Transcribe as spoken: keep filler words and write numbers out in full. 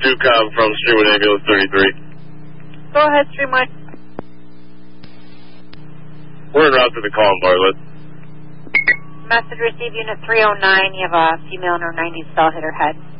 two Cobb from Streamwood Ambulance thirty-three. Go ahead, Streamwood. We're en route to the call in Bartlett. Message received, Unit three oh nine. You have a female in her nineties, fell, hit her head.